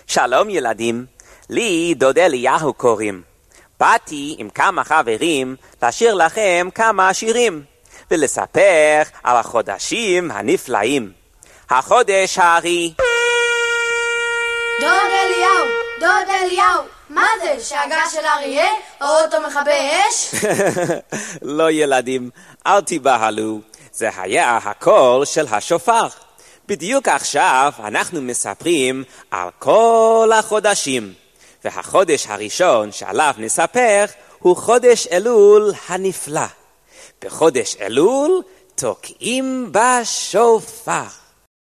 שלום ילדים, לי דוד אליהו קוראים. באתי עם כמה חברים לשיר לכם כמה שירים, ולספר על החודשים הנפלאים. החודש הארי. דוד אליהו, מה זה? שאגה של אריה? או אותו מכבי אש? לא ילדים, אל תיבהלו, זה היה הקול של השופר. בדיוק עכשיו אנחנו מספרים על כל החודשים, והחודש הראשון שעליו נספר הוא חודש אלול הנפלא. בחודש אלול תוקעים בשופר.